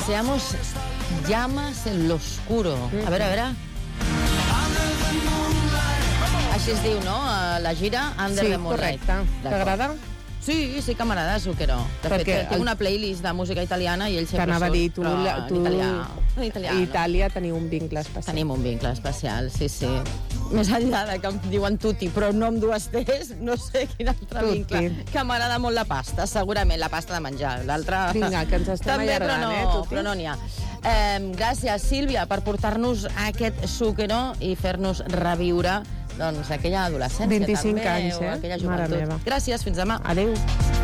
deseamos llamas en lo oscuro. A veure. Així es diu, no? La gira Under the Moonlight. Sí, correcte. T'agrada? Sí, sí que m'agrada, Zucchero. De fet, tinc una playlist de música italiana i ell sempre t'anava a dir, tu en italià. I Itàlia teniu un vincle especial. Tenim un vincle especial, sí. Més enllà de que em diuen tutti, però no amb dues T's, no sé quin altre vincle. Que m'agrada molt la pasta, segurament, la pasta de menjar. L'altra... Vinga, que ens estem allargant, tutti. Però no n'hi ha. Gràcies, Sílvia, per portar-nos aquest Zucchero i fer-nos reviure doncs aquella adolescència 25 també, anys, o aquella joventut. Mare meva. Gràcies, fins demà. Adéu.